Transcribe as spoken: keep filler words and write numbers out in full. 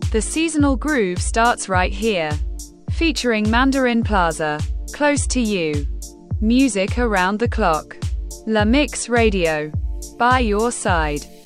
The seasonal groove starts right here. Featuring Mandarin Plaza. Close to you. Music around the clock. La Mix Radio. By your side.